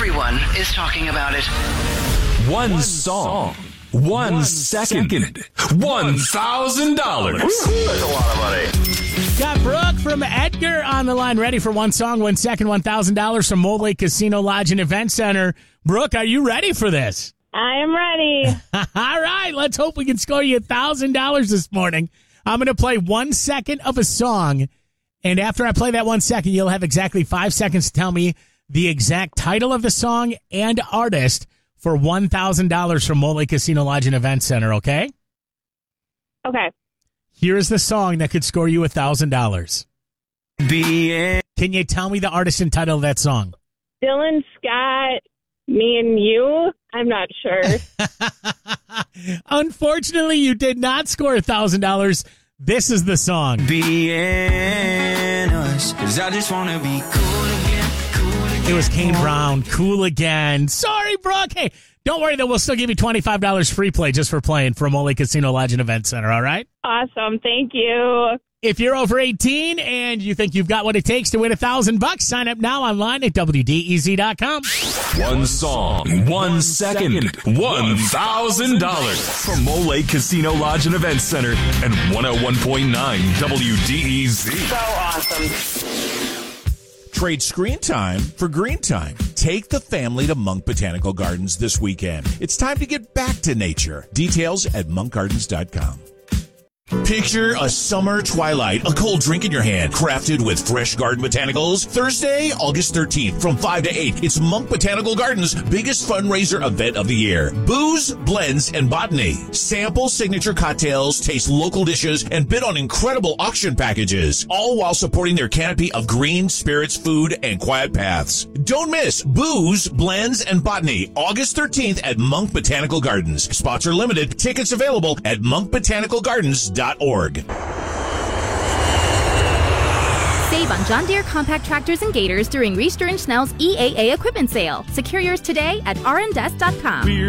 Everyone is talking about it. One song. 1 second. $1,000. That's a lot of money. Got Brooke from Edgar on the line, ready for 1 song, 1 second, $1,000 from Mole Lake Casino Lodge and Event Center. Brooke, are you ready for this? I am ready. All right, let's hope we can score you $1,000 this morning. I'm going to play 1 second of a song, and after I play that 1 second, you'll have exactly 5 seconds to tell me the exact title of the song and artist for $1,000 from Mole Lake Casino Lodge and Event Center, okay? Okay. Here's the song that could score you $1,000. Can you tell me the artist and title of that song? Dylan Scott, Me and You. I'm not sure. Unfortunately, you did not score $1,000. This is the song. Cause I just wanna be cool again. It was Kane Brown, Cool Again. Sorry, Brooke. Hey, don't worry, though. We'll still give you $25 free play just for playing from Mole Lake Casino Lodge and Event Center, all right? Awesome. Thank you. If you're over 18 and you think you've got what it takes to win $1,000, sign up now online at WDEZ.com. 1 song, 1 second, $1,000 from Mole Lake Casino Lodge and Event Center and 101.9 WDEZ. So awesome. Trade screen time for green time. Take the family to Monk Botanical Gardens this weekend. It's time to get back to nature. Details at monkgardens.com. Picture a summer twilight, a cold drink in your hand, crafted with fresh garden botanicals. Thursday, August 13th from 5 to 8. It's Monk Botanical Gardens' biggest fundraiser event of the year. Booze, blends, and botany. Sample signature cocktails, taste local dishes, and bid on incredible auction packages, all while supporting their canopy of green, spirits, food, and quiet paths. Don't miss Booze, Blends, and Botany, August 13th at Monk Botanical Gardens. Spots are limited. Tickets available at monkbotanicalgardens.org. Save on John Deere compact tractors and gators during Reister & Snell's EAA equipment sale. Secure yours today at rndesk.com.